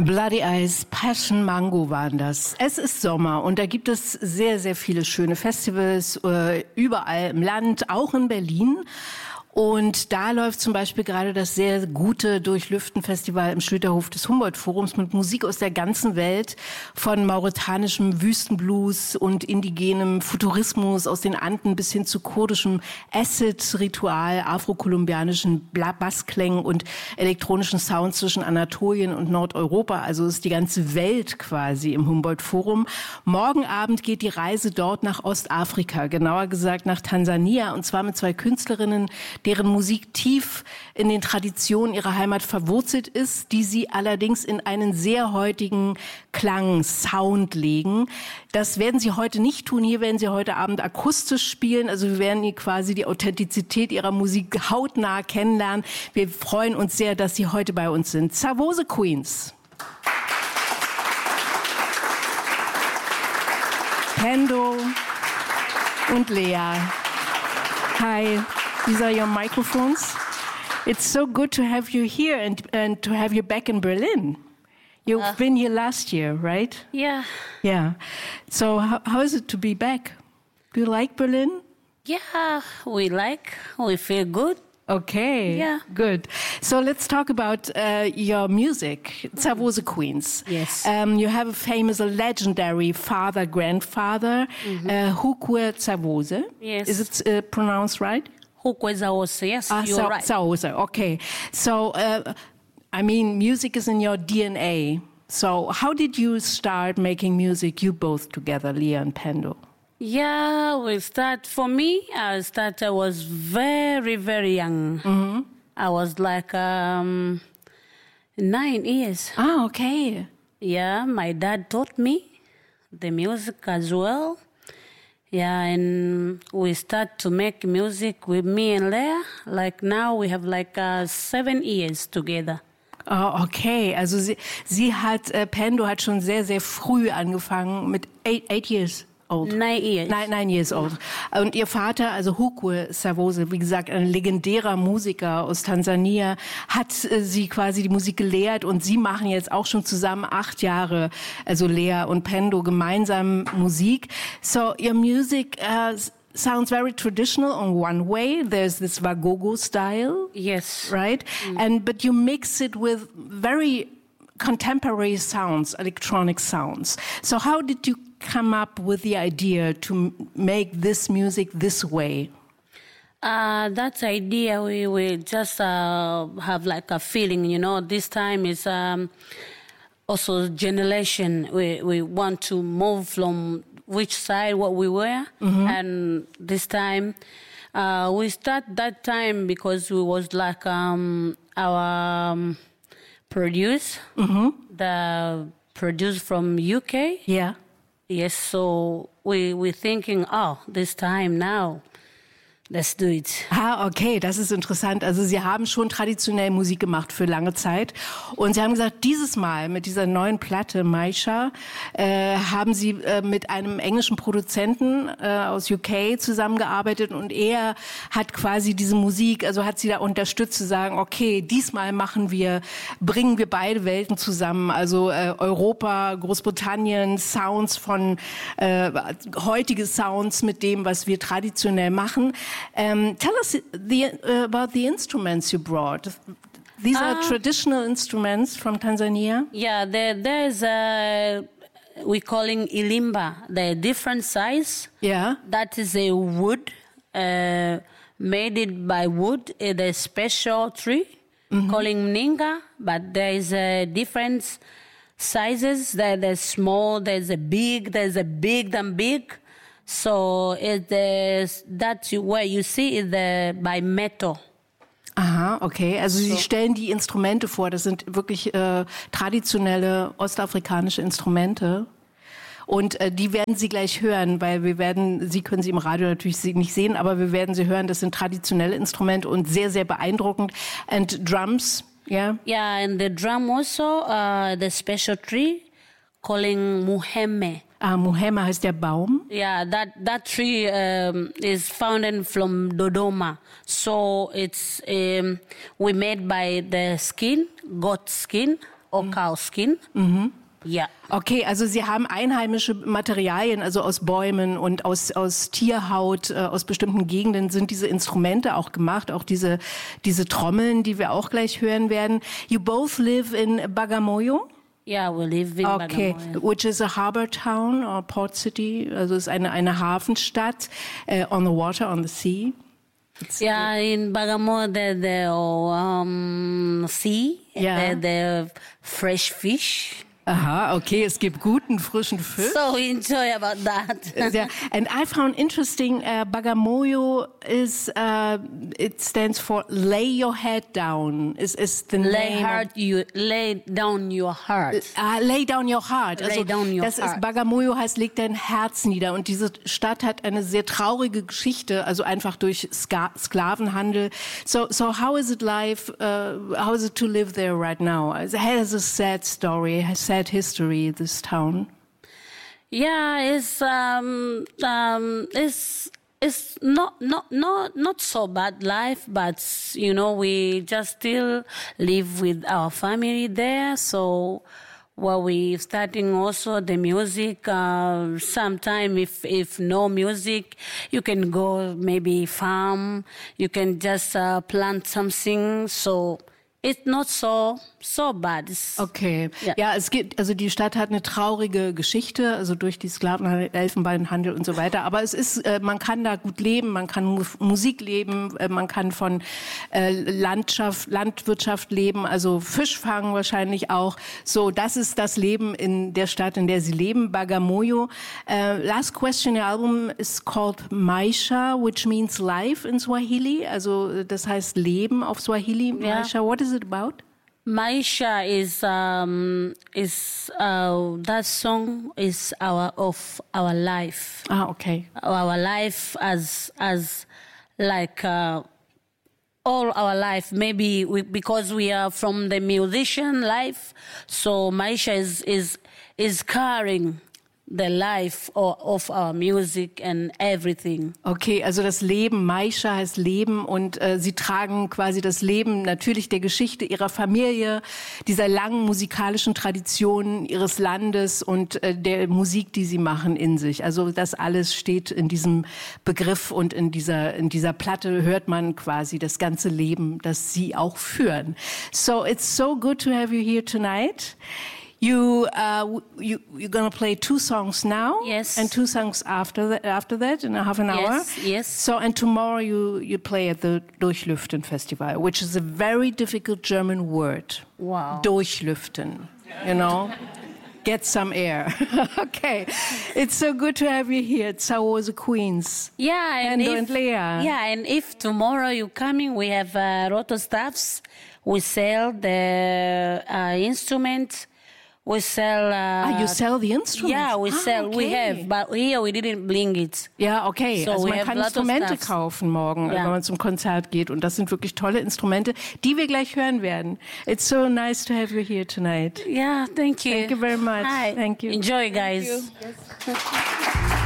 Bloody Eyes, Passion Mango waren das. Es ist Sommer und da gibt es sehr, sehr viele schöne Festivals, überall im Land, auch in Berlin. Und da läuft zum Beispiel gerade das sehr gute Durchlüften-Festival im Schlüterhof des Humboldt-Forums mit Musik aus der ganzen Welt, von mauretanischem Wüstenblues und indigenem Futurismus aus den Anden bis hin zu kurdischem Acid-Ritual, afrokolumbianischen Bassklängen und elektronischen Sounds zwischen Anatolien und Nordeuropa. Also ist die ganze Welt quasi im Humboldt-Forum. Morgen Abend geht die Reise dort nach Ostafrika, genauer gesagt nach Tansania, und zwar mit zwei Künstlerinnen, deren Musik tief in den Traditionen ihrer Heimat verwurzelt ist, die sie allerdings in einen sehr heutigen Klang, Sound legen. Das werden sie heute nicht tun. Hier werden sie heute Abend akustisch spielen. Also wir werden hier quasi die Authentizität ihrer Musik hautnah kennenlernen. Wir freuen uns sehr, dass sie heute bei uns sind. Savose Queens. Pendo und Lea. Hi. These are your microphones. It's so good to have you here and to have you back in Berlin. You've been here last year, right? Yeah. Yeah. So how is it to be back? Do you like Berlin? Yeah, we feel good. Okay. Yeah. Good. So let's talk about your music, Savose Queens. Yes. You have a famous, a legendary grandfather, Hukwe Savose. Yes. Is it pronounced right? Hukwe Savose, yes, you're right. Savose, okay. So, I mean, music is in your DNA. So how did you start making music, you both together, Leah and Pendo? Yeah, I was very, very young. Mm-hmm. I was like 9 years. Ah, okay. Yeah, my dad taught me the music as well. Yeah, and we start to make music with me and Lea. Like now we have 7 years together. Oh, okay. Also Pendo hat schon sehr, sehr früh angefangen mit 8 years old. 9 years. 9 years old. Und ihr Vater, also Hukwe Savose, wie gesagt, ein legendärer Musiker aus Tansania, hat sie quasi die Musik gelehrt und sie machen jetzt auch schon zusammen 8 Jahre, also Lea und Pendo, gemeinsam Musik. So your music sounds very traditional on one way. There's this Wagogo style. Yes. Right? But you mix it with very contemporary sounds, electronic sounds. So how did you come up with the idea to make this music this way? That idea, we just have a feeling, this time is also generation. We want to move from which side what we were, and this time we start that time because we was our produce, the produce from UK. Yeah. Yes, so we're thinking, this time now, let's do it. Ah, okay, das ist interessant. Also Sie haben schon traditionell Musik gemacht für lange Zeit. Und Sie haben gesagt, dieses Mal mit dieser neuen Platte, Maisha, haben Sie mit einem englischen Produzenten aus UK zusammengearbeitet und er hat quasi diese Musik, also hat Sie da unterstützt zu sagen, okay, diesmal bringen wir beide Welten zusammen, also Europa, Großbritannien, Sounds von heutige Sounds mit dem, was wir traditionell machen. Tell us about the instruments you brought. These are traditional instruments from Tanzania? Yeah, there's we calling ilimba, the different size. Yeah. That is a wood, made it by wood, the special tree, calling mninga, but there is different sizes. There's small, there's a big than big. So that's where you see is by metal. Aha, okay. Also Sie stellen die Instrumente vor. Das sind wirklich traditionelle ostafrikanische Instrumente. Und die werden Sie gleich hören, weil Sie können sie im Radio natürlich nicht sehen, aber wir werden sie hören. Das sind traditionelle Instrumente und sehr, sehr beeindruckend. And drums, yeah? Yeah, and the drum also, the special tree, calling muheme. Muhema heißt der Baum. Yeah, that tree is found from Dodoma. So it's we made by the skin, goat skin. or cow skin. Ja. Okay, also Sie haben einheimische Materialien, also aus Bäumen und aus Tierhaut, aus bestimmten Gegenden sind diese Instrumente auch gemacht, auch diese Trommeln, die wir auch gleich hören werden. You both live in Bagamoyo? Yeah, we live in Bagamoyo. Which is a harbor town or port city, also ist eine Hafenstadt on the water, on the sea. Yeah, in Bagamoyo the sea, the fresh fish. Aha, okay, es gibt guten, frischen Fisch. So we enjoy about that. Yeah. And I found interesting, Bagamoyo is, it stands for lay your head down. Is the lay name. Lay down your heart. Lay down your heart. Lay down your heart. Ist, Bagamoyo heißt, leg dein Herz nieder. Und diese Stadt hat eine sehr traurige Geschichte, also einfach durch Sklavenhandel. So how is it how is it to live there right now? It has a sad story, sad history, this town. Yeah, it's not so bad life, but we just still live with our family there. So we starting also the music. Sometime if no music, you can go maybe farm. You can just plant something. So it's not so bad. Okay. Ja, es gibt, also die Stadt hat eine traurige Geschichte, also durch die Sklavenhandel, Elfenbeinhandel und so weiter. Aber es ist, man kann da gut leben, man kann Musik leben, man kann von Landwirtschaft leben, also Fisch fangen wahrscheinlich auch. So, das ist das Leben in der Stadt, in der sie leben, Bagamoyo. Last question, your album is called Maisha, which means life in Swahili. Also das heißt Leben auf Swahili. Maisha, what is it about? Maisha is that song is our life. Ah, okay. Our life as like all our life. Maybe because we are from the musician life, so Maisha is carrying the life of our music and everything. Okay, also das Leben, Maisha heißt Leben und sie tragen quasi das Leben natürlich der Geschichte ihrer Familie, dieser langen musikalischen Tradition ihres Landes und der Musik, die sie machen in sich. Also das alles steht in diesem Begriff und in dieser Platte hört man quasi das ganze Leben, das sie auch führen. So it's so good to have you here tonight. You're gonna play 2 songs now, yes, and 2 songs after that in a half an hour. Yes. So and tomorrow you play at the Durchlüften Festival, which is a very difficult German word. Wow. Durchlüften, get some air. Okay, it's so good to have you here. It's the Queens. Yeah, and Lea. Yeah, and if tomorrow you're coming, we have Roto Staffs. We sell the instrument. We sell... you sell the instruments? Yeah, we sell. Okay. We have, but here we didn't bring it. Ja, okay. So also man kann Instrumente kaufen morgen, wenn man zum Konzert geht. Und das sind wirklich tolle Instrumente, die wir gleich hören werden. It's so nice to have you here tonight. Yeah, thank you. Thank you very much. Hi. Thank you. Enjoy, guys. Thank you. Yes.